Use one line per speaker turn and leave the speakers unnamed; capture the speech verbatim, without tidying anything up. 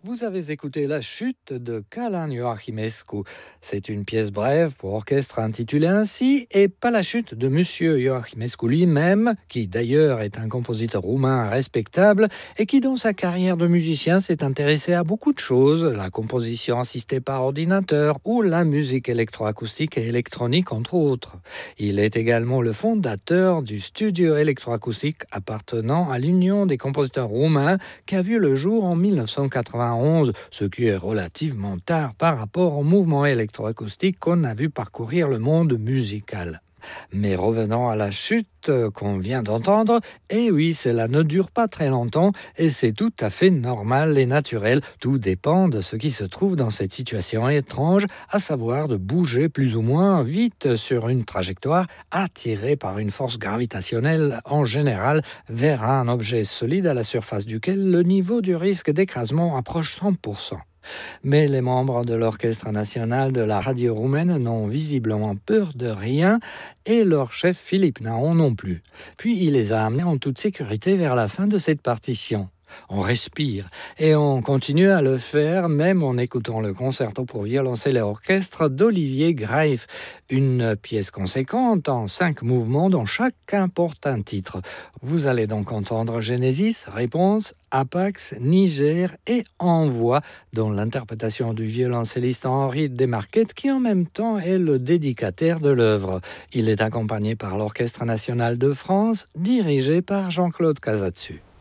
Vous avez écouté La chute de Calan Joachimescu. C'est une pièce brève pour orchestre intitulée ainsi, et pas la chute de Monsieur Joachimescu lui-même, qui d'ailleurs est un compositeur roumain respectable et qui dans sa carrière de musicien s'est intéressé à beaucoup de choses, la composition assistée par ordinateur ou la musique électroacoustique et électronique entre autres. Il est également le fondateur du studio électroacoustique appartenant à l'Union des compositeurs roumains qui a vu le jour en dix-neuf cent quatre-vingt-onze, ce qui est relativement tard par rapport au mouvement électroacoustique qu'on a vu parcourir le monde musical. Mais revenons à la chute qu'on vient d'entendre, et oui, cela ne dure pas très longtemps et c'est tout à fait normal et naturel. Tout dépend de ce qui se trouve dans cette situation étrange, à savoir de bouger plus ou moins vite sur une trajectoire attirée par une force gravitationnelle en général vers un objet solide à la surface duquel le niveau du risque d'écrasement approche cent pour cent. Mais les membres de l'Orchestre national de la radio roumaine n'ont visiblement peur de rien et leur chef Philippe Naon non plus. Puis il les a amenés en toute sécurité vers la fin de cette partition. On respire et on continue à le faire même en écoutant le concerto pour violoncelle et orchestre d'Olivier Greif, une pièce conséquente en cinq mouvements dont chacun porte un titre. Vous allez donc entendre Genesis, Réponse, Apax, Niger et Envoi, dont l'interprétation du violoncelliste Henri Desmarquet, qui en même temps est le dédicataire de l'œuvre. Il est accompagné par l'Orchestre national de France, dirigé par Jean-Claude Casatsu.